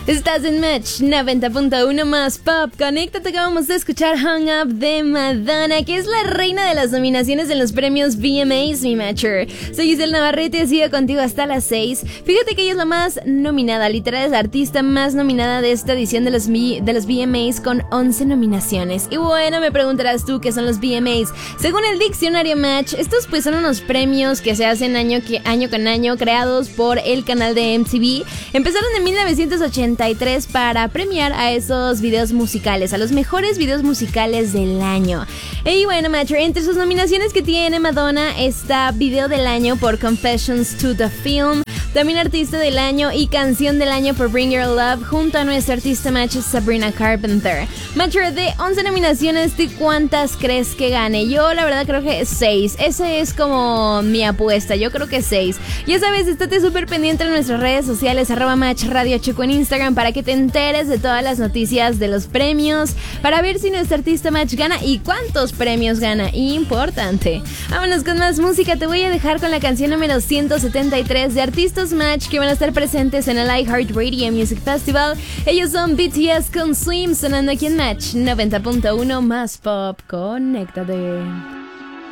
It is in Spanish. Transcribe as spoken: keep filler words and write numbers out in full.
Estás en Match noventa punto uno más Pop. Conéctate que vamos a escuchar Hung Up de Madonna, que es la reina de las nominaciones en los premios V M As, mi Matcher. Soy Giselle Navarrete, sigo contigo hasta las seis. Fíjate que ella es la más nominada, literal es la artista más nominada de esta edición de los, de los V M As con once nominaciones. Y bueno, me preguntarás tú qué son los V M As. Según el diccionario Match, estos pues son unos premios que se hacen año, que, año con año, creados por el canal de M T V. Empezaron en mil novecientos ochenta y tres para premiar a esos videos musicales, a los mejores videos musicales del año. Y bueno, Matcher, entre sus nominaciones que tiene Madonna está Video del Año por Confessions to the Film, también Artista del Año y Canción del Año por Bring Your Love, junto a nuestra artista Match Sabrina Carpenter. Matcher, de once nominaciones, ¿de cuántas crees que gane? Yo la verdad creo que seis. Esa es como mi apuesta, yo creo que seis. Ya sabes, estate súper pendiente en nuestras redes sociales, arroba Match Radio Chico en Instagram, para que te enteres de todas las noticias de los premios, para ver si nuestra artista Match gana y cuántos premios gana. Importante. Vámonos con más música. Te voy a dejar con la canción número ciento setenta y tres de Artistas Match, que van a estar presentes en el iHeartRadio Music Festival. Ellos son B T S con Swim, sonando aquí en Match noventa punto uno más Pop. Conéctate.